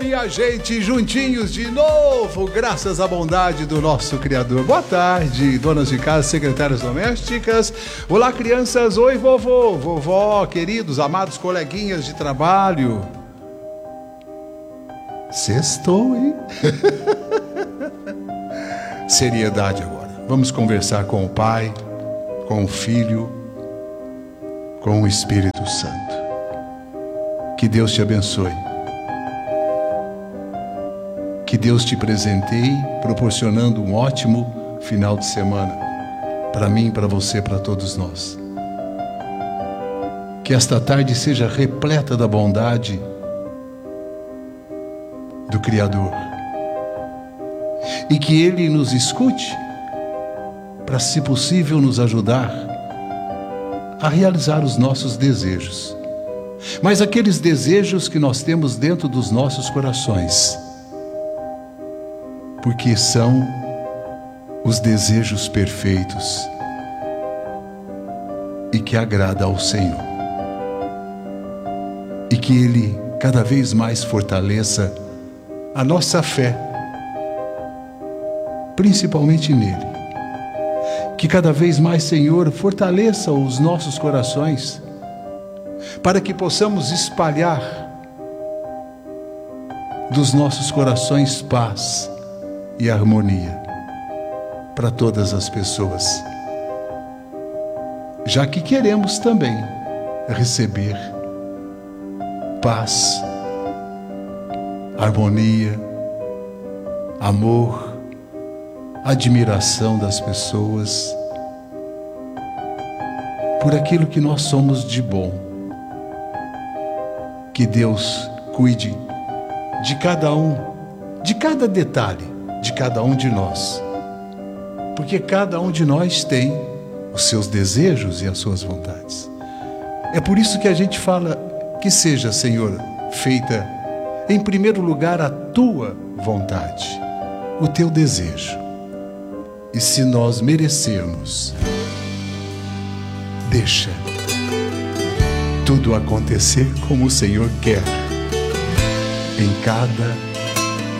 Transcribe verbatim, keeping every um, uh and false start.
minha gente, juntinhos de novo, graças à bondade do nosso Criador. Boa tarde, donas de casa, secretárias domésticas. Olá, crianças. Oi, vovô, vovó, queridos, amados coleguinhas de trabalho. Sextou, hein? Seriedade agora. Vamos conversar com o Pai, com o Filho, com o Espírito Santo. Que Deus te abençoe. Que Deus te presenteie, proporcionando um ótimo final de semana. Para mim, para você, para todos nós. Que esta tarde seja repleta da bondade do Criador. E que Ele nos escute, para, se possível, nos ajudar a realizar os nossos desejos. Mas aqueles desejos que nós temos dentro dos nossos corações. Porque são os desejos perfeitos e que agrada ao Senhor. E que Ele cada vez mais fortaleça a nossa fé, principalmente nele. Que cada vez mais, Senhor, fortaleça os nossos corações, para que possamos espalhar dos nossos corações paz e harmonia para todas as pessoas, já que queremos também receber paz, harmonia, amor, admiração das pessoas por aquilo que nós somos de bom. Que Deus cuide de cada um, de cada detalhe, de cada um de nós, porque cada um de nós tem os seus desejos e as suas vontades. É por isso que a gente fala que seja, Senhor, feita em primeiro lugar a tua vontade, o teu desejo. E se nós merecermos, deixa tudo acontecer como o Senhor quer em cada